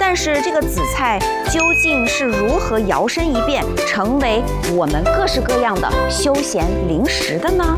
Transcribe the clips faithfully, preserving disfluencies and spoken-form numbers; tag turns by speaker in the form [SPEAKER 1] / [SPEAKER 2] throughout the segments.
[SPEAKER 1] 但是这个紫菜究竟是如何摇身一变，成为我们各式各样的休闲零食的呢？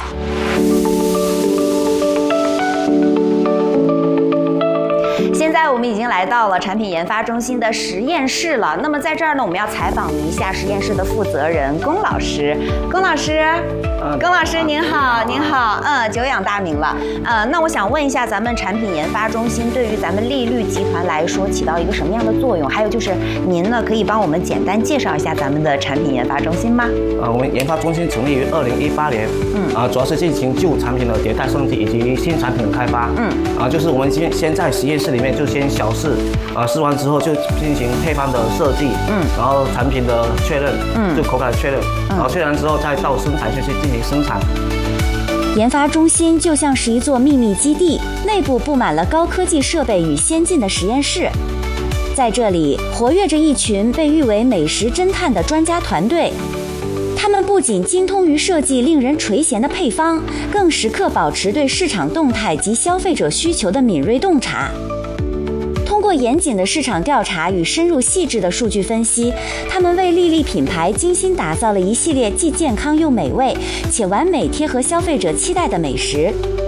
[SPEAKER 1] 现在我们已经来到了产品研发中心的实验室了。那么在这儿呢，我们要采访一下实验室的负责人龚老师。龚老师，嗯、龚老师您好，您好，嗯，久仰大名了。呃，那我想问一下，咱们产品研发中心对于咱们利率集团来说起到一个什么样的作用？还有就是您呢，可以帮我们简单介绍一下咱们的产品研发中心吗？
[SPEAKER 2] 呃，我们研发中心成立于二零一八年，嗯，啊，主要是进行旧产品的迭代升级以及新产品的开发，嗯，啊，就是我们先先在实验室里面就先小试，啊，试完之后就进行配方的设计，嗯，然后产品的确认，嗯，就口感确认，然后确认之后再到生产线去进行生产。
[SPEAKER 3] 研发中心就像是一座秘密基地，内部布满了高科技设备与先进的实验室。在这里，活跃着一群被誉为美食侦探的专家团队。他们不仅精通于设计令人垂涎的配方，更时刻保持对市场动态及消费者需求的敏锐洞察。通过严谨的市场调查与深入细致的数据分析，他们为丽丽品牌精心打造了一系列既健康又美味，且完美贴合消费者期待的美食。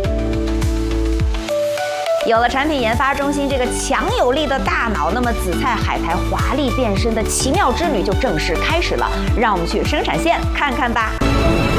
[SPEAKER 1] 有了产品研发中心这个强有力的大脑，那么紫菜海苔华丽变身的奇妙之旅就正式开始了。让我们去生产线看看吧。